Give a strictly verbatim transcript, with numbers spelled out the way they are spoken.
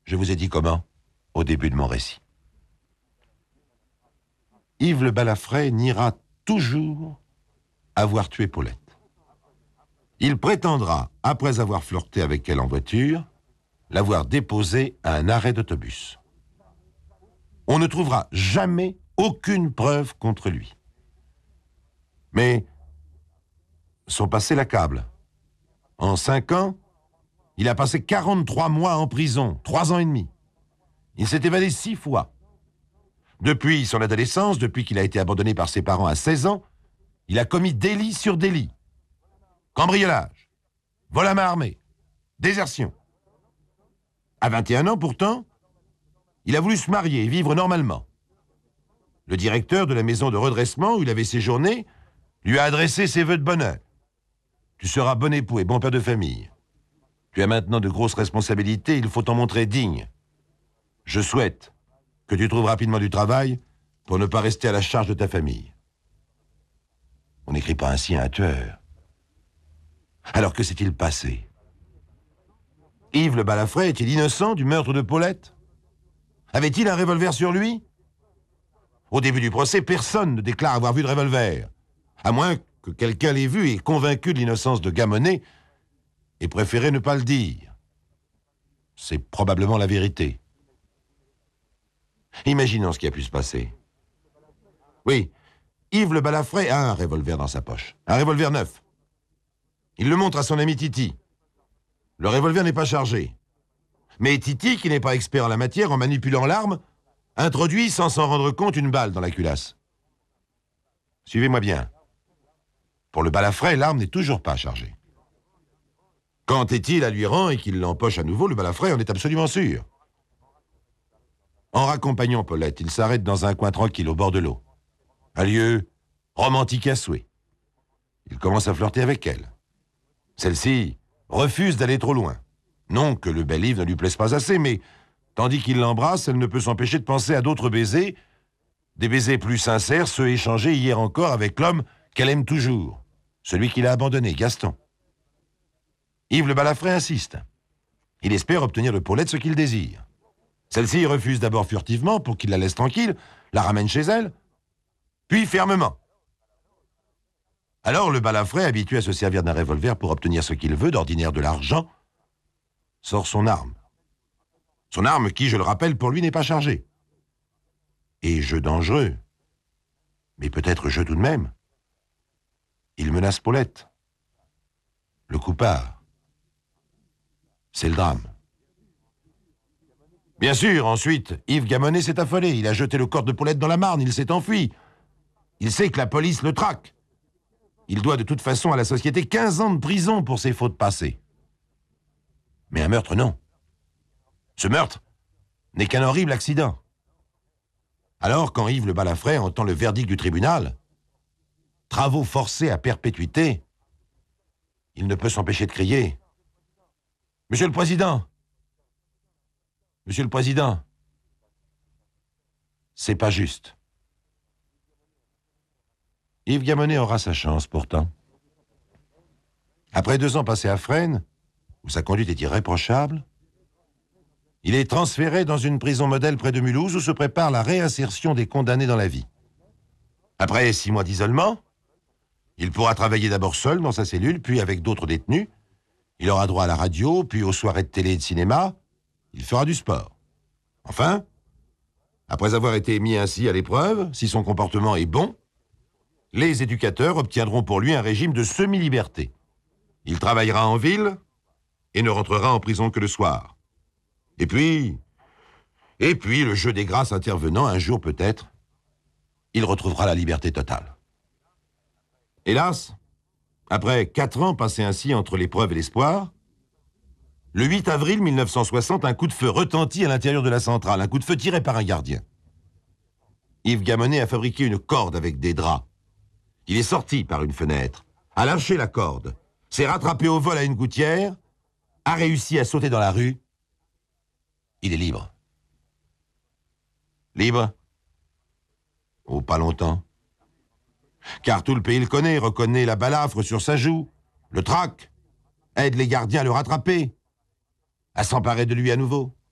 Je vous ai dit comment, au début de mon récit. Yves le Balafré niera toujours avoir tué Paulette. Il prétendra, après avoir flirté avec elle en voiture, l'avoir déposée à un arrêt d'autobus. On ne trouvera jamais aucune preuve contre lui. Mais son passé l'accable. En cinq ans, il a passé quarante-trois mois en prison, trois ans et demi. Il s'est évadé six fois. Depuis son adolescence, depuis qu'il a été abandonné par ses parents à seize ans, il a commis délit sur délit. Cambriolage, vol à main armée, désertion. À vingt et un ans, pourtant, il a voulu se marier et vivre normalement. Le directeur de la maison de redressement où il avait séjourné lui a adressé ses vœux de bonheur. Tu seras bon époux et bon père de famille. Tu as maintenant de grosses responsabilités, il faut t'en montrer digne. Je souhaite que tu trouves rapidement du travail pour ne pas rester à la charge de ta famille. On n'écrit pas ainsi à un tueur. Alors que s'est-il passé? Yves le Balafré est-il innocent du meurtre de Paulette? Avait-il un revolver sur lui? Au début du procès, personne ne déclare avoir vu de revolver, à moins que quelqu'un l'ait vu et convaincu de l'innocence de Gamonnet et préféré ne pas le dire. C'est probablement la vérité. Imaginons ce qui a pu se passer. Oui, Yves le Balafré a un revolver dans sa poche, un revolver neuf. Il le montre à son ami Titi. Le revolver n'est pas chargé. Mais Titi, qui n'est pas expert en la matière, en manipulant l'arme, introduit sans s'en rendre compte une balle dans la culasse. Suivez-moi bien. Pour le Balafré, l'arme n'est toujours pas chargée. Quand Titi la lui rend et qu'il l'empoche à nouveau, le Balafré en est absolument sûr. En raccompagnant Paulette, il s'arrête dans un coin tranquille au bord de l'eau. Un lieu romantique à souhait. Il commence à flirter avec elle. Celle-ci refuse d'aller trop loin. Non que le bel Yves ne lui plaise pas assez, mais tandis qu'il l'embrasse, elle ne peut s'empêcher de penser à d'autres baisers, des baisers plus sincères, ceux échangés hier encore avec l'homme qu'elle aime toujours, celui qui l'a abandonné, Gaston. Yves le Balafré insiste. Il espère obtenir de Paulette ce qu'il désire. Celle-ci refuse d'abord furtivement pour qu'il la laisse tranquille, la ramène chez elle, puis fermement. Alors le Balafré, habitué à se servir d'un revolver pour obtenir ce qu'il veut, d'ordinaire de l'argent, sort son arme. Son arme qui, je le rappelle, pour lui n'est pas chargée. Et jeu dangereux, mais peut-être jeu tout de même. Il menace Paulette. Le coup part. C'est le drame. Bien sûr, ensuite, Yves Gamonnet s'est affolé. Il a jeté le corps de Paulette dans la Marne, il s'est enfui. Il sait que la police le traque. Il doit de toute façon à la société quinze ans de prison pour ses fautes passées. Mais un meurtre, non. Ce meurtre n'est qu'un horrible accident. Alors, quand Yves le Balafré entend le verdict du tribunal, travaux forcés à perpétuité, il ne peut s'empêcher de crier « Monsieur le Président! Monsieur le Président! C'est pas juste. » Yves Gamonnet aura sa chance, pourtant. Après deux ans passés à Fresnes, où sa conduite est irréprochable, il est transféré dans une prison modèle près de Mulhouse où se prépare la réinsertion des condamnés dans la vie. Après six mois d'isolement, il pourra travailler d'abord seul dans sa cellule, puis avec d'autres détenus. Il aura droit à la radio, puis aux soirées de télé et de cinéma. Il fera du sport. Enfin, après avoir été mis ainsi à l'épreuve, si son comportement est bon, les éducateurs obtiendront pour lui un régime de semi-liberté. Il travaillera en ville et ne rentrera en prison que le soir. Et puis, et puis, le jeu des grâces intervenant, un jour peut-être, il retrouvera la liberté totale. Hélas, après quatre ans passés ainsi entre l'épreuve et l'espoir, le huit avril mille neuf cent soixante, un coup de feu retentit à l'intérieur de la centrale, un coup de feu tiré par un gardien. Yves Gamonnet a fabriqué une corde avec des draps. Il est sorti par une fenêtre, a lâché la corde, s'est rattrapé au vol à une gouttière, a réussi à sauter dans la rue. Il est libre. Libre? Oh, pas longtemps. Car tout le pays le connaît, reconnaît la balafre sur sa joue, le traque, aide les gardiens à le rattraper, à s'emparer de lui à nouveau.